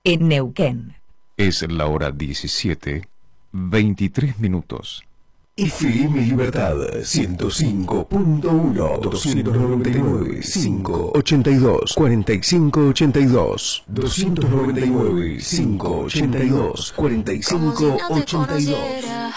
en Neuquén. Es la hora 17:23. FM Libertad 105.1 299 582 4582 299 582 4582.